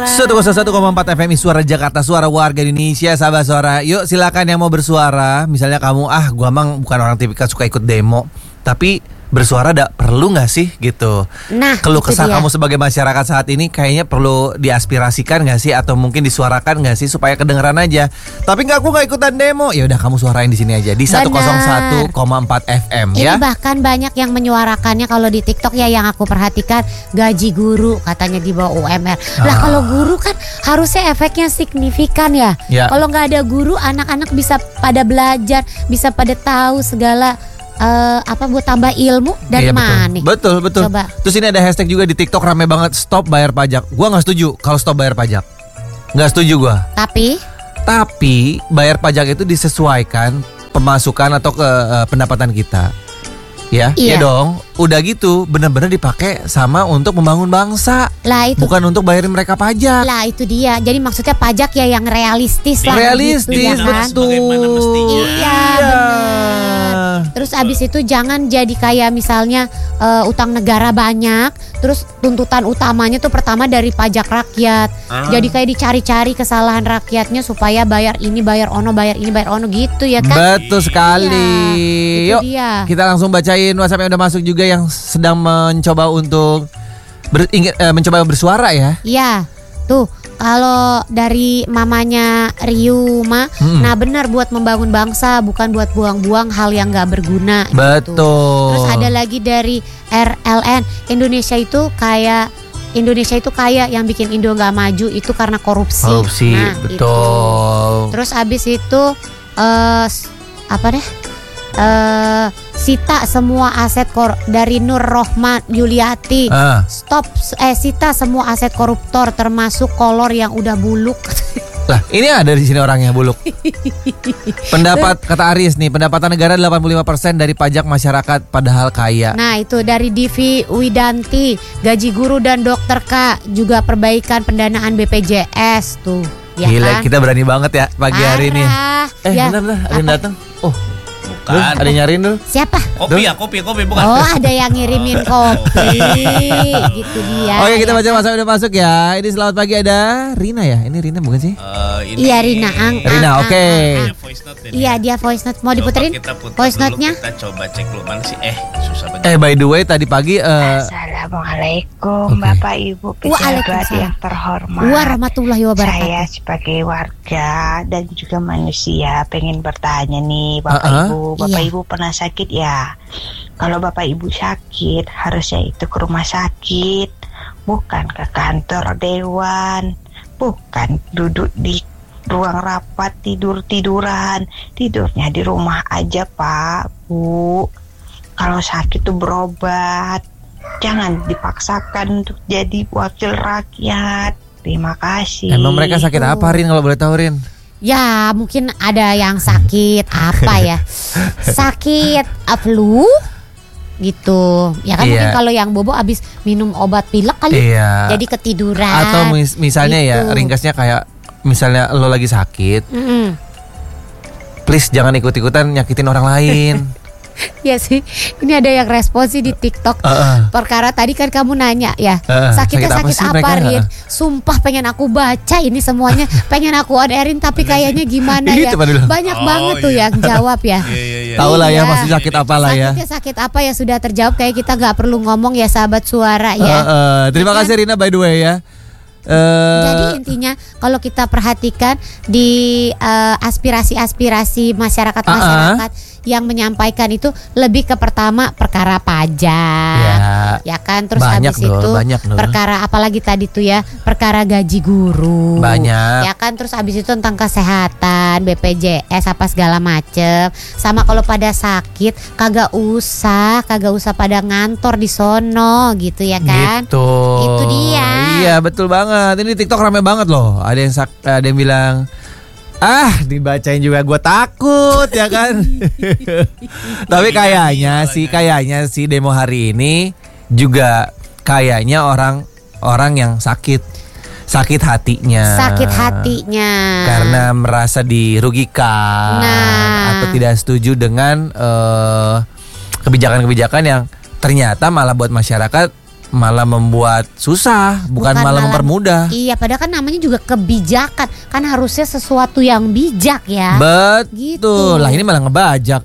101,4 FM Suara Jakarta, suara warga Indonesia, sahabat suara. Yuk silakan yang mau bersuara. Misalnya kamu, gue emang bukan orang tipikal suka ikut demo, tapi bersuara perlu gak sih gitu. Nah, keluh kesah kamu sebagai masyarakat saat ini kayaknya perlu diaspirasikan gak sih, atau mungkin disuarakan gak sih supaya kedengeran aja. Tapi aku gak ikutan demo. Ya udah kamu suarain di sini aja di 101,4 FM ya. Ini bahkan banyak yang menyuarakannya kalau di TikTok ya, yang aku perhatikan gaji guru katanya di bawah UMR. Lah kalau guru kan harusnya efeknya signifikan ya. Kalau nggak ada guru, anak-anak bisa pada belajar, bisa pada tahu segala buat tambah ilmu dari mana? Betul. Coba. Terus ini ada hashtag juga di TikTok rame banget, stop bayar pajak. Gua nggak setuju kalau stop bayar pajak. Nggak setuju gua. Tapi bayar pajak itu disesuaikan pemasukan atau ke pendapatan kita. Ya, iya dong. Udah gitu benar-benar dipakai sama untuk membangun bangsa. Lah itu. Bukan untuk bayarin mereka pajak. Lah itu dia. Jadi maksudnya pajak ya yang realistis lah. Realistis gitu, ya kan? Betul. Iya. Benar. Terus abis itu jangan jadi kayak misalnya utang negara banyak, terus tuntutan utamanya tuh pertama dari pajak rakyat. Jadi kayak dicari-cari kesalahan rakyatnya supaya bayar ini, bayar ono, bayar ini, bayar ono gitu ya kan? Betul sekali. Iya, yuk kita langsung bacain WhatsApp yang udah masuk juga, yang sedang mencoba untuk mencoba bersuara ya. Iya. Tuh, kalau dari mamanya Riuma, nah benar, buat membangun bangsa, bukan buat buang-buang hal yang gak berguna. Betul. Gitu. Terus ada lagi dari RLN, Indonesia itu kaya, yang bikin Indo gak maju itu karena korupsi. Nah, betul. Itu. Terus abis itu sita semua aset dari Nur Rohman Yuliati. Sita semua aset koruptor termasuk kolor yang udah buluk. Lah, ini ada di sini orangnya buluk. Pendapat kata Aris nih, pendapatan negara 85% dari pajak masyarakat padahal kaya. Nah, itu dari Divi Widanti, gaji guru dan dokter Kak, juga perbaikan pendanaan BPJS tuh. Ya gila, kan? kita berani banget ya pagi hari ini. Benar, ada yang datang. Bukan. Ada yang nyariin dulu. Siapa? Kopi bukan. Oh, ada yang ngirimin kopi. Gitu dia. Oke, kita baca masa udah masuk ya. Ini selamat pagi, ada Rina ya. Ini Rina bukan sih? Iya, Rina. Rina, oke. Iya, dia voice note. Mau diputerin voice note-nya? Kita coba cek dulu mana sih. Susah banget. By the way, tadi pagi Assalamualaikum Bapak Ibu pejabat yang terhormat. Warahmatullahi wabarakatuh. Saya sebagai warga dan juga manusia pengen bertanya nih Bapak Ibu pernah sakit ya? Kalau Bapak Ibu sakit harusnya itu ke rumah sakit, bukan ke kantor dewan, bukan duduk di ruang rapat tidurnya di rumah aja Pak Bu. Kalau sakit tuh berobat, jangan dipaksakan untuk jadi wakil rakyat. Terima kasih. Emang mereka sakit apa, Rin, kalau boleh tahu, Rin? Ya mungkin ada yang sakit apa ya, sakit flu gitu ya kan. Mungkin kalau yang bobo abis minum obat pilek kali, jadi ketiduran. Atau misalnya gitu. Ya ringkasnya kayak misalnya lo lagi sakit, please jangan ikut-ikutan nyakitin orang lain. Ya sih, ini ada yang respon sih di TikTok. Perkara tadi kan kamu nanya ya, sakitnya sakit apa Rin? Sumpah pengen aku baca ini semuanya, pengen aku on-airin, tapi kayaknya gimana ya. Banyak banget tuh yang jawab ya. Tahu lah ya maksud sakit apa lah ya. Sakitnya sakit apa ya sudah terjawab, kayak kita gak perlu ngomong ya sahabat suara ya. Terima kasih Rina by the way ya. Jadi intinya kalau kita perhatikan di aspirasi masyarakat yang menyampaikan itu lebih ke pertama perkara pajak, ya kan, terus habis itu perkara apalagi tadi tuh ya, perkara gaji guru, ya kan, terus habis itu tentang kesehatan, BPJS apa segala macem. Sama kalau pada sakit kagak usah pada ngantor di sono gitu ya kan. Gitu. Itu dia. Iya betul banget. Ini TikTok rame banget loh. Ada yang bilang, dibacain juga gue takut ya kan. Tapi kayaknya sih demo hari ini juga kayaknya orang yang sakit hatinya karena merasa dirugikan atau tidak setuju dengan kebijakan-kebijakan yang ternyata malah buat masyarakat malah membuat susah, bukan malah mempermudah. Iya, padahal kan namanya juga kebijakan. Kan harusnya sesuatu yang bijak ya. Betul. Lah ini malah ngebajak.